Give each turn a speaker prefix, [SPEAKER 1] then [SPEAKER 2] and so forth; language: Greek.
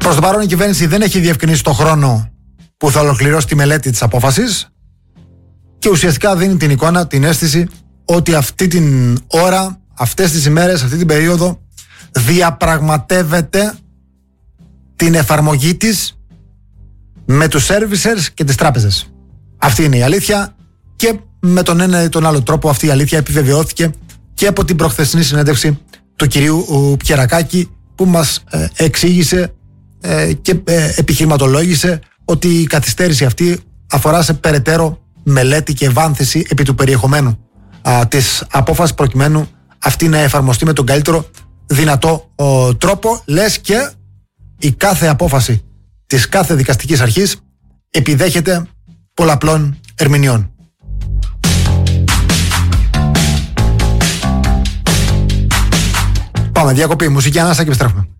[SPEAKER 1] Προς το παρόν η κυβέρνηση δεν έχει διευκρινίσει το χρόνο που θα ολοκληρώσει τη μελέτη της απόφασης και ουσιαστικά δίνει την εικόνα, την αίσθηση ότι αυτή την ώρα, αυτές τις ημέρες, αυτή την περίοδο διαπραγματεύεται την εφαρμογή της με τους servicers και τις τράπεζες. Αυτή είναι η αλήθεια και με τον ένα ή τον άλλο τρόπο αυτή η αλήθεια επιβεβαιώθηκε και από την προχθεσινή συνέντευξη του κυρίου Πιερακάκη, που μας εξήγησε και επιχειρηματολόγησε ότι η καθυστέρηση αυτή αφορά σε περαιτέρω μελέτη και ευάνθηση επί του περιεχομένου της απόφασης, προκειμένου αυτή να εφαρμοστεί με τον καλύτερο δυνατό τρόπο, λες και η κάθε απόφαση της κάθε δικαστικής αρχής επιδέχεται πολλαπλών ερμηνεών. Πάμε διακοπή, μουσική ανάσα και επιστρέφουμε.